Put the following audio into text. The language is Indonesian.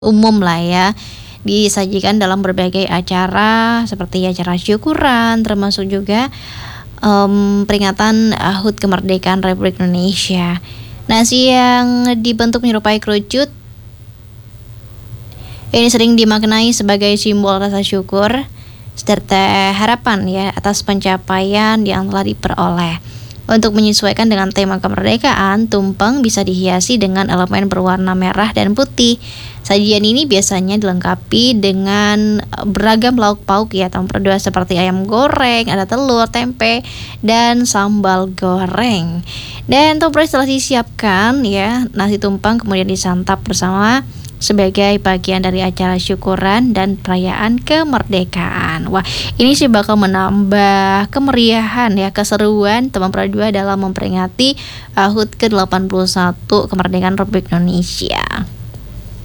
umum lah ya, disajikan dalam berbagai acara seperti acara syukuran, termasuk juga peringatan HUT kemerdekaan Republik Indonesia. Nasi yang dibentuk menyerupai kerucut ini sering dimaknai sebagai simbol rasa syukur serta harapan ya atas pencapaian yang telah diperoleh. Untuk menyesuaikan dengan tema kemerdekaan, tumpeng bisa dihiasi dengan elemen berwarna merah dan putih. Sajian ini biasanya dilengkapi dengan beragam lauk pauk ya, campur dua seperti ayam goreng, ada telur, tempe, dan sambal goreng. Dan toples setelah disiapkan ya, nasi tumpeng kemudian disantap bersama sebagai bagian dari acara syukuran dan perayaan kemerdekaan. Wah, ini sih bakal menambah kemeriahan ya, keseruan teman Pro2 dalam memperingati HUT ke-81 kemerdekaan Republik Indonesia.